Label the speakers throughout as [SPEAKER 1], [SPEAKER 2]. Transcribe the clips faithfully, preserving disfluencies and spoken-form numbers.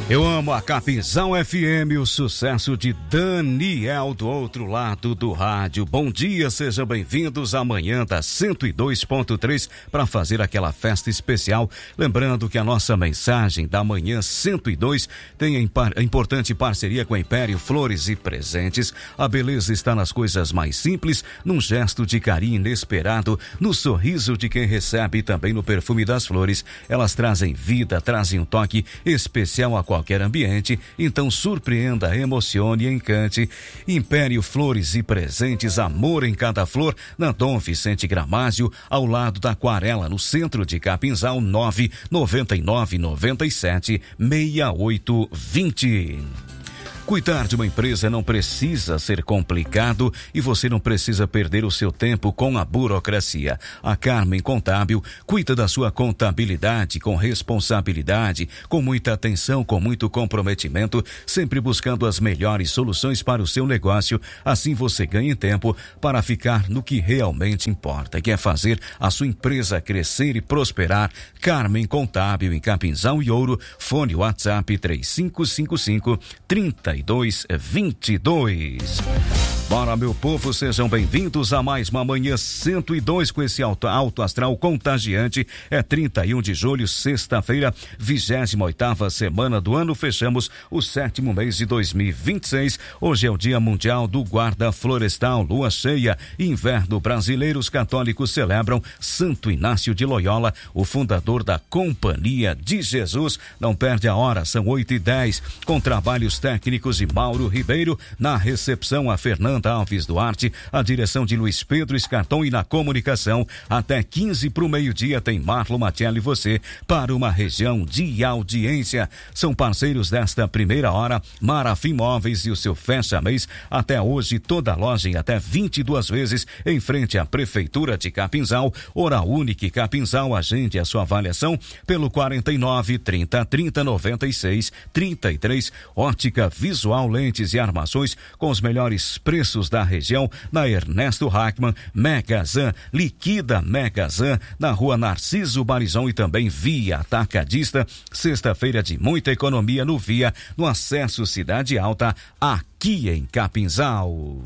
[SPEAKER 1] Eu amo a Capinzal F M, o sucesso de Daniel do outro lado do rádio. Bom dia, sejam bem-vindos à manhã da cento e dois ponto três para fazer aquela festa especial. Lembrando que a nossa mensagem da manhã cento e dois tem a, impar- a importante parceria com a Império Flores e Presentes. A beleza está nas coisas mais simples, num gesto de carinho inesperado, no sorriso de quem recebe e também no perfume das flores. Elas trazem vida, trazem um toque especial a qualquer qualquer ambiente, então surpreenda, emocione e encante. Império Flores e Presentes, amor em cada flor, na Dom Vicente Gramásio, ao lado da Aquarela, no centro de Capinzal. Nove noventa e nove, noventa e sete, sessenta e oito, vinte. Cuidar de uma empresa não precisa ser complicado e você não precisa perder o seu tempo com a burocracia. A Carmen Contábil cuida da sua contabilidade com responsabilidade, com muita atenção, com muito comprometimento, sempre buscando as melhores soluções para o seu negócio. Assim você ganha tempo para ficar no que realmente importa, que é fazer a sua empresa crescer e prosperar. Carmen Contábil em Capinzal e Ouro, fone WhatsApp três cinco cinco cinco, trinta e dois, vinte e dois. Bora, meu povo, sejam bem-vindos a mais uma manhã cento e dois com esse alto, alto astral contagiante. É trinta e um de julho, sexta-feira, vigésima oitava semana do ano. Fechamos o sétimo mês de dois mil e vinte e seis. Hoje é o Dia Mundial do Guarda Florestal, lua cheia, inverno brasileiro. Os católicos celebram Santo Inácio de Loyola, o fundador da Companhia de Jesus. Não perde a hora, são oito e dez, com trabalhos técnicos de Mauro Ribeiro, na recepção a Fernanda Alves Duarte, a direção de Luiz Pedro Escarton e na comunicação até quinze para o meio-dia tem Marlon Matiello e você para uma região de audiência. São parceiros desta primeira hora, Marafim Móveis e o seu fecha-mês. Até hoje, toda loja em até vinte e duas vezes em frente à Prefeitura de Capinzal. Hora Única Capinzal, agende a sua avaliação pelo quarenta e nove, trinta, trinta, noventa e seis, trinta e três. Ótica Visual, lentes e armações com os melhores preços da região, na Ernesto Hackman. Megazan, liquida Megazan, na rua Narciso Barizon e também Via Atacadista. Sexta-feira de muita economia no Via, no acesso Cidade Alta, aqui em Capinzal.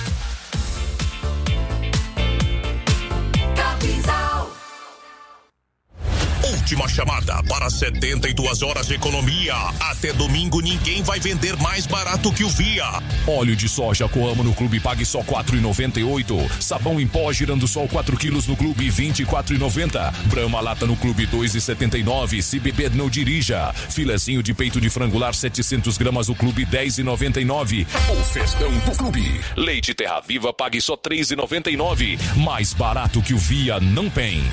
[SPEAKER 2] Última chamada para setenta e duas horas de economia. Até domingo ninguém vai vender mais barato que o Via.
[SPEAKER 3] Óleo de soja Coamo no Clube pague só quatro reais e noventa e oito centavos. Sabão em pó Girando Sol quatro quilos no Clube vinte e quatro reais e noventa centavos. Brahma lata no Clube dois reais e setenta e nove centavos. Se beber não dirija. Filezinho de peito de frangular setecentas gramas no Clube dez reais e noventa e nove centavos. O festão do Clube. Leite Terra Viva pague só três reais e noventa e nove centavos. Mais barato que o Via não tem.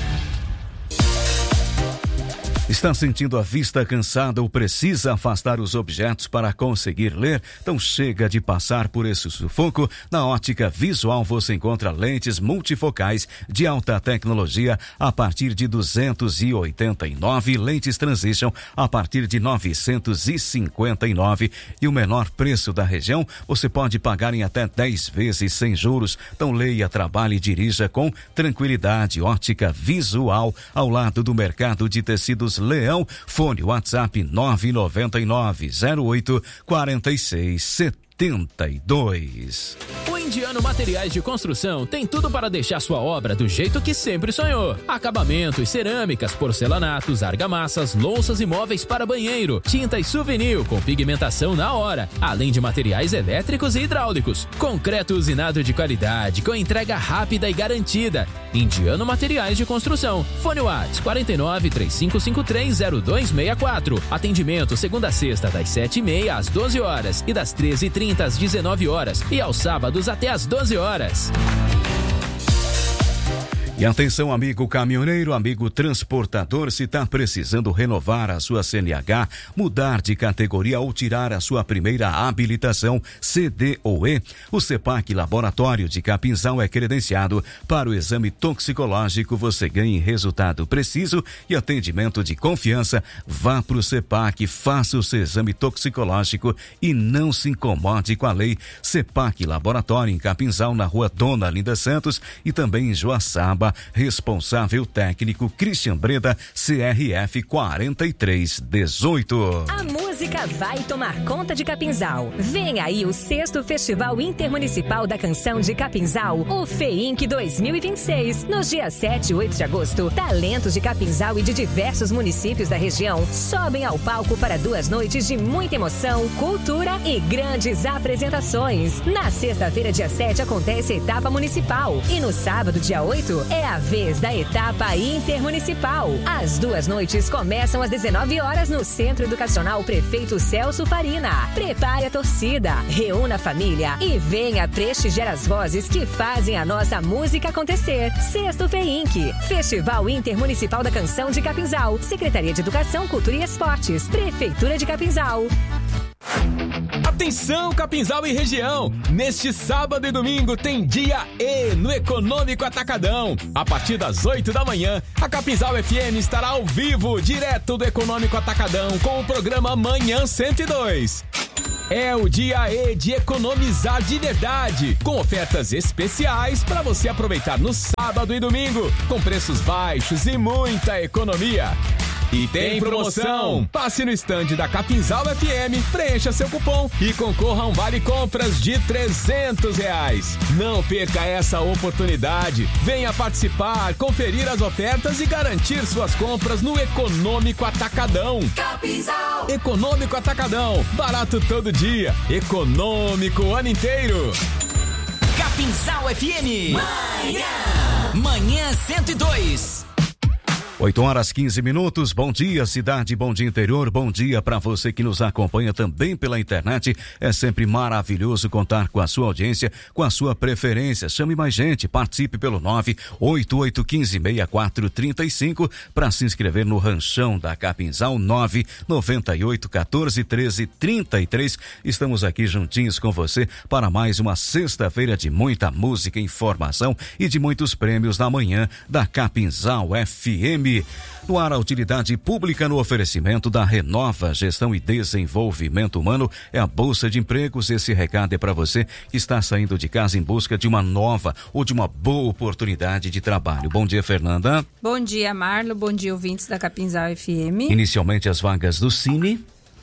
[SPEAKER 1] Está sentindo a vista cansada ou precisa afastar os objetos para conseguir ler? Então chega de passar por esse sufoco. Na Ótica Visual você encontra lentes multifocais de alta tecnologia a partir de duzentos e oitenta e nove, lentes Transition a partir de novecentos e cinquenta e nove e o menor preço da região você pode pagar em até dez vezes sem juros. Então leia, trabalhe e dirija com tranquilidade. Ótica Visual, ao lado do Mercado de Tecidos Leão. Fone WhatsApp nove nove nove, zero oito, quatro seis, setenta e dois.
[SPEAKER 4] O Indiano Materiais de Construção tem tudo para deixar sua obra do jeito que sempre sonhou. Acabamentos, cerâmicas, porcelanatos, argamassas, louças e móveis para banheiro, tintas Souvenir com pigmentação na hora, além de materiais elétricos e hidráulicos. Concreto usinado de qualidade, com entrega rápida e garantida. Indiano Materiais de Construção. Fone WhatsApp quarenta e nove, três cinco cinco três, zero dois seis quatro. Atendimento segunda a sexta das sete e meia às doze horas e das treze e trinta às dezenove horas e aos sábados até às doze horas.
[SPEAKER 1] E atenção, amigo caminhoneiro, amigo transportador, se está precisando renovar a sua C N H, mudar de categoria ou tirar a sua primeira habilitação C D ou E, o CEPAC Laboratório de Capinzal é credenciado para o exame toxicológico. Você ganha resultado preciso e atendimento de confiança. Vá para o CEPAC, faça o seu exame toxicológico e não se incomode com a lei. CEPAC Laboratório em Capinzal, na rua Dona Linda Santos e também em Joaçaba. Responsável técnico Christian Breda, C R F quarenta e três dezoito.
[SPEAKER 5] A música música vai tomar conta de Capinzal. Vem aí o sexto Festival Intermunicipal da Canção de Capinzal, o FEINC dois mil e vinte e seis. Nos dias sete e oito de agosto, talentos de Capinzal e de diversos municípios da região sobem ao palco para duas noites de muita emoção, cultura e grandes apresentações. Na sexta-feira, dia sete, acontece a etapa municipal e no sábado, dia oito, é a vez da etapa intermunicipal. As duas noites começam às dezenove horas no Centro Educacional Prefeito Celso Farina. Prepare a torcida, reúna a família e venha prestigiar as vozes que fazem a nossa música acontecer. Sexto FEINC, Festival Intermunicipal da Canção de Capinzal, Secretaria de Educação, Cultura e Esportes, Prefeitura de Capinzal.
[SPEAKER 6] Atenção, Capinzal e região! Neste sábado e domingo tem dia E no Econômico Atacadão. A partir das oito da manhã, a Capinzal F M estará ao vivo, direto do Econômico Atacadão, com o programa Manhã cento e dois. É o dia E de economizar de verdade, com ofertas especiais para você aproveitar no sábado e domingo, com preços baixos e muita economia. E tem promoção! Passe no estande da Capinzal F M, preencha seu cupom e concorra a um vale compras de trezentos reais. Não perca essa oportunidade. Venha participar, conferir as ofertas e garantir suas compras no Econômico Atacadão. Capinzal! Econômico Atacadão, barato todo dia, econômico o ano inteiro.
[SPEAKER 7] Capinzal F M. Manhã. Manhã cento e dois.
[SPEAKER 1] oito horas quinze minutos, bom dia cidade, bom dia interior, bom dia para você que nos acompanha também pela internet. É sempre maravilhoso contar com a sua audiência, com a sua preferência. Chame mais gente, participe pelo nove oito oito um cinco, seis quatro três cinco para se inscrever no Ranchão da Capinzal. Nove nove oito um quatro um três três três. Estamos aqui juntinhos com você para mais uma sexta-feira de muita música, informação e de muitos prêmios na manhã da Capinzal F M. No ar, a utilidade pública no oferecimento da Renova Gestão e Desenvolvimento Humano é a Bolsa de Empregos. Esse recado é para você que está saindo de casa em busca de uma nova ou de uma boa oportunidade de trabalho. Bom dia, Fernanda.
[SPEAKER 8] Bom dia, Marlo. Bom dia, ouvintes da Capinzal F M.
[SPEAKER 1] Inicialmente as vagas do Cine.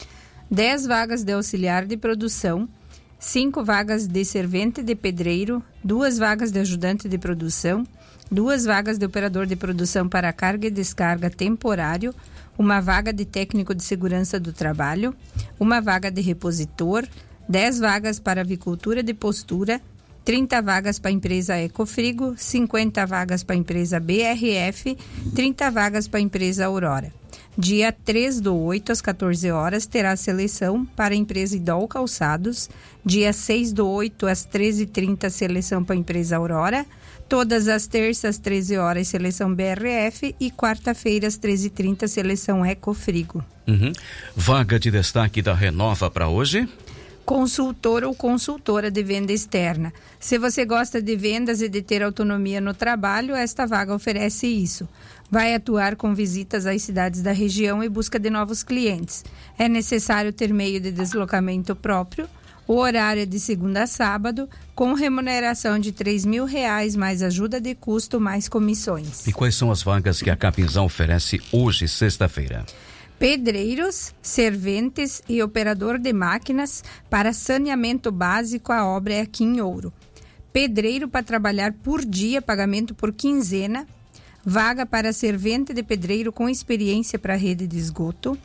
[SPEAKER 8] dez vagas de auxiliar de produção, cinco vagas de servente de pedreiro, duas vagas de ajudante de produção, duas vagas de operador de produção para carga e descarga temporário, uma vaga de técnico de segurança do trabalho, uma vaga de repositor, dez vagas para avicultura de postura, trinta vagas para a empresa Ecofrigo, cinquenta vagas para a empresa B R F, trinta vagas para a empresa Aurora. Dia três do oito às quatorze horas terá seleção para a empresa Idol Calçados, dia seis do oito às treze e trinta seleção para a empresa Aurora, todas as terças às treze horas seleção B R F e quarta-feira às treze e trinta seleção Ecofrigo.
[SPEAKER 1] Uhum. Vaga de destaque da Renova para hoje?
[SPEAKER 8] Consultor ou consultora de venda externa. Se você gosta de vendas e de ter autonomia no trabalho, esta vaga oferece isso. Vai atuar com visitas às cidades da região e busca de novos clientes. É necessário ter meio de deslocamento próprio. O horário é de segunda a sábado, com remuneração de três mil reais, mais ajuda de custo, mais comissões.
[SPEAKER 1] E quais são as vagas que a Capinzal oferece hoje, sexta-feira?
[SPEAKER 8] Pedreiros, serventes e operador de máquinas para saneamento básico, a obra é aqui em Ouro. Pedreiro para trabalhar por dia, pagamento por quinzena. Vaga para servente de pedreiro com experiência para rede de esgoto.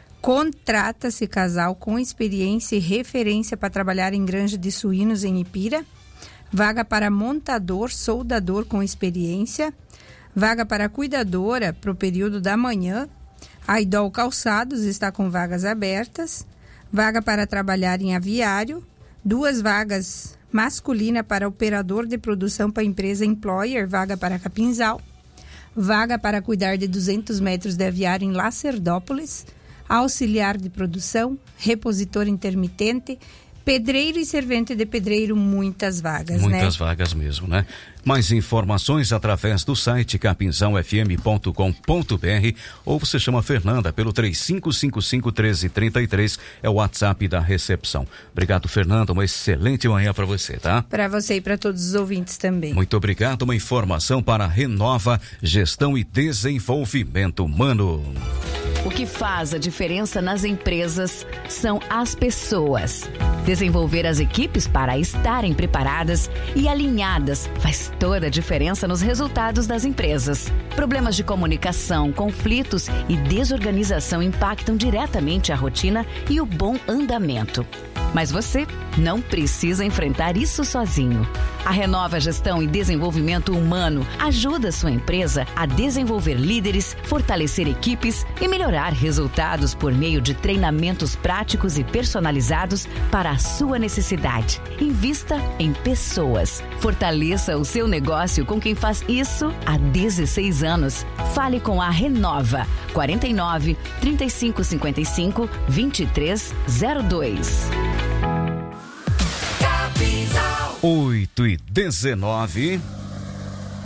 [SPEAKER 8] Contrata-se casal com experiência e referência para trabalhar em granja de suínos em Ipira. Vaga para montador, soldador com experiência. Vaga para cuidadora para o período da manhã. A Idol Calçados está com vagas abertas. Vaga para trabalhar em aviário. Duas vagas masculina para operador de produção para a empresa Employer, vaga para Capinzal. Vaga para cuidar de duzentos metros de aviário em Lacerdópolis. Auxiliar de produção, repositor intermitente, pedreiro e servente de pedreiro, muitas vagas,
[SPEAKER 1] muitas
[SPEAKER 8] né?
[SPEAKER 1] Muitas vagas mesmo, né? Mais informações através do site capinzal f m ponto com ponto b r ou você chama a Fernanda pelo três cinco cinco cinco, um três três três, é o WhatsApp da recepção. Obrigado, Fernanda, uma excelente manhã para você, tá?
[SPEAKER 8] Para você e para todos os ouvintes também.
[SPEAKER 1] Muito obrigado, uma informação para Renova Gestão e Desenvolvimento Humano.
[SPEAKER 9] O que faz a diferença nas empresas são as pessoas. Desenvolver as equipes para estarem preparadas e alinhadas faz toda a diferença nos resultados das empresas. Problemas de comunicação, conflitos e desorganização impactam diretamente a rotina e o bom andamento. Mas você não precisa enfrentar isso sozinho. A Renova Gestão e Desenvolvimento Humano ajuda a sua empresa a desenvolver líderes, fortalecer equipes e melhorar resultados por meio de treinamentos práticos e personalizados para a sua necessidade. Invista em pessoas. Fortaleça o seu negócio com quem faz isso há dezesseis anos. Fale com a Renova. quarenta e nove, trinta e cinco cinquenta e cinco, vinte e três zero dois.
[SPEAKER 1] oito e dezenove.